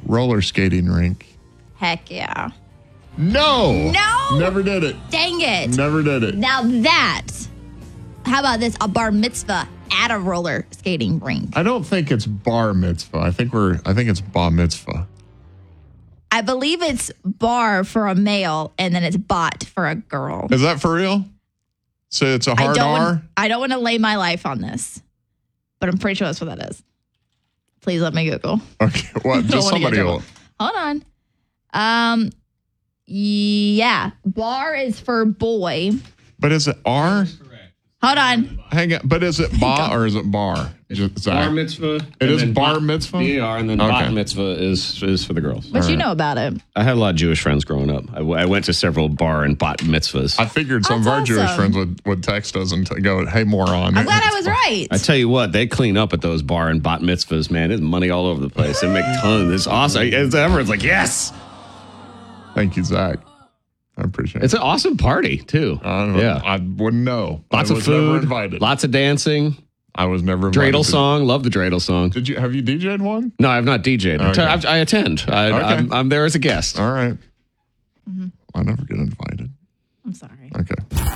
roller skating rink. Heck yeah. No. No. Never did it. Dang it. Never did it. Now that, how about this? A bar mitzvah at a roller skating rink. I don't think it's bar mitzvah. I think it's bar mitzvah. I believe it's bar for a male and then it's bot for a girl. Is that for real? So it's a hard R? I don't want to lay my life on this, but I'm pretty sure that's what that is. Please let me Google. Okay, what? Just somebody will. Hold on. Yeah. Bar is for boy. But is it R? Hold on. Hang on. But is it ba or is it bar? Bar mitzvah. It is bar mitzvah? B-A-R, and then bat mitzvah is for the girls. But you know about it. I had a lot of Jewish friends growing up. I went to several bar and bat mitzvahs. I figured some of our Jewish friends would text us and go, hey, moron. I'm glad I was right. I tell you what, they clean up at those bar and bat mitzvahs, man. There's money all over the place. They make tons. It's awesome. Everyone's like, yes. Thank you, Zach. I appreciate it. It's an awesome party, too. I don't know. Yeah. I wouldn't know. Lots I of was food. Never invited. Lots of dancing. I was never invited. Dreidel song. Love the Dreidel song. Have you DJ'd one? No, I've not DJ'd. Okay. I attend. I'm there as a guest. All right. Mm-hmm. I never get invited. I'm sorry. Okay.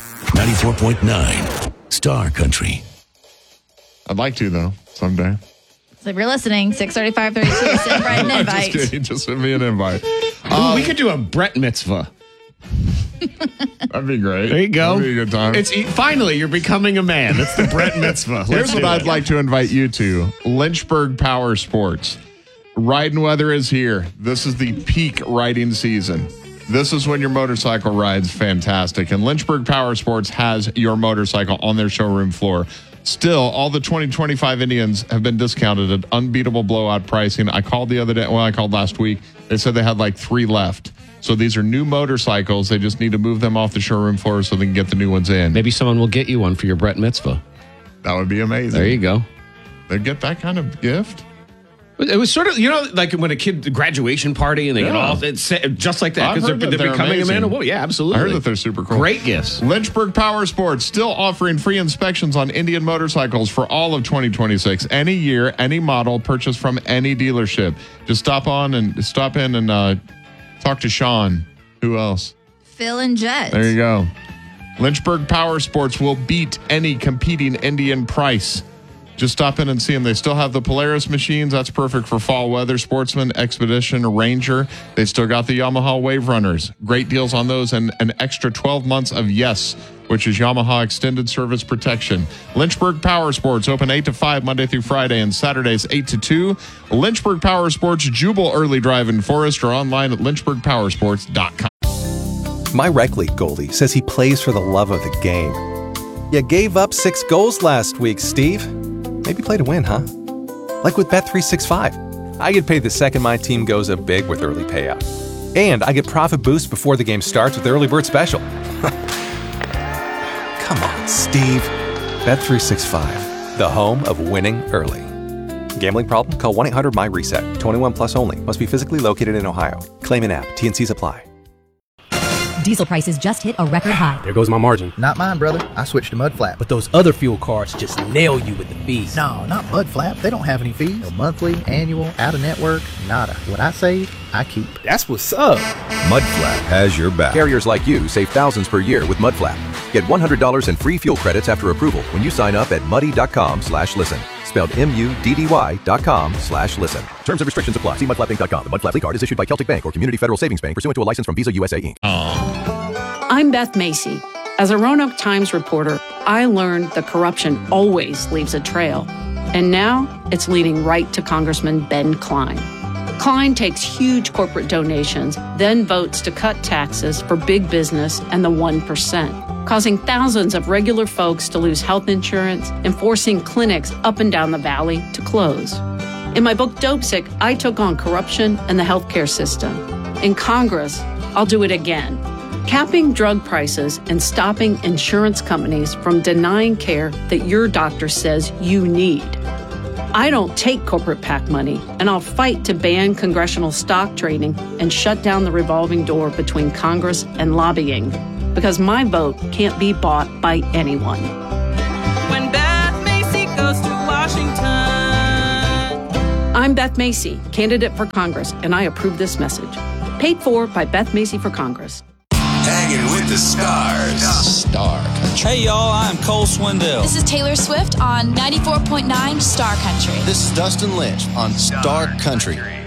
94.9 Star Country. I'd like to, though, someday. So if you're listening, 635-32, send Brett an invite. Just kidding. Just send me an invite. Ooh, we could do a Brett mitzvah. That'd be great. There you go. That'd be a good time. Finally, you're becoming a man. That's the Brett mitzvah. Here's what I'd like to invite you to. Lynchburg Power Sports. Riding weather is here. This is the peak riding season. This is when your motorcycle ride's fantastic. And Lynchburg Power Sports has your motorcycle on their showroom floor. Still, all the 2025 Indians have been discounted at unbeatable blowout pricing. I called the other day. Well, I called last week. They said they had like 3 left. So these are new motorcycles. They just need to move them off the showroom floor so they can get the new ones in. Maybe someone will get you one for your Brett mitzvah. That would be amazing. There you go. They'd get that kind of gift. It was sort of, like when a kid, graduation party, and they get all, it's just like that. Because they're becoming a man. Yeah, absolutely. I heard that they're super cool. Great gifts. Lynchburg Power Sports still offering free inspections on Indian motorcycles for all of 2026. Any year, any model, purchased from any dealership. Just stop in and talk to Sean. Who else? Phil and Jet. There you go. Lynchburg Power Sports will beat any competing Indian price. Just stop in and see them. They still have the Polaris machines. That's perfect for fall weather. Sportsman, Expedition, Ranger. They still got the Yamaha Wave Runners. Great deals on those and an extra 12 months of Yes, which is Yamaha Extended Service Protection. Lynchburg Power Sports, open 8 to 5 Monday through Friday and Saturdays 8 to 2. Lynchburg Power Sports, Jubal Early Drive in Forest, or online at lynchburgpowersports.com. My rec league goalie says he plays for the love of the game. You gave up 6 goals last week, Steve. Maybe play to win, huh? Like with Bet365. I get paid the second my team goes up big with early payout. And I get profit boost before the game starts with Early Bird Special. Come on, Steve. Bet365, the home of winning early. Gambling problem? Call 1-800-MY-RESET. 21 plus only. Must be physically located in Ohio. Claim in app. T&Cs apply. Diesel prices just hit a record high. There goes my margin. Not mine, brother. I switched to Mudflap. But those other fuel cards just nail you with the fees. No, not Mudflap. They don't have any fees. No monthly, annual, out-of-network, nada. What I save, I keep. That's what's up. Mudflap has your back. Carriers like you save thousands per year with Mudflap. Get $100 in free fuel credits after approval when you sign up at muddy.com/listen. Spelled MUDDY.com/listen. Terms and restrictions apply. See mudflapping.com. The Mudflap card is issued by Celtic Bank or Community Federal Savings Bank pursuant to a license from Visa USA Inc. I'm Beth Macy. As a Roanoke Times reporter, I learned that corruption always leaves a trail. And now it's leading right to Congressman Ben Cline. Cline takes huge corporate donations, then votes to cut taxes for big business and the 1%, causing thousands of regular folks to lose health insurance and forcing clinics up and down the valley to close. In my book, Dopesick, I took on corruption and the healthcare system. In Congress, I'll do it again. Capping drug prices and stopping insurance companies from denying care that your doctor says you need. I don't take corporate PAC money, and I'll fight to ban congressional stock trading and shut down the revolving door between Congress and lobbying, because my vote can't be bought by anyone. When Beth Macy goes to Washington, I'm Beth Macy, candidate for Congress, and I approve this message. Paid for by Beth Macy for Congress. Hanging with the stars. Star Country. Hey, y'all, I'm Cole Swindell. This is Taylor Swift on 94.9 Star Country. This is Dustin Lynch on Star Country.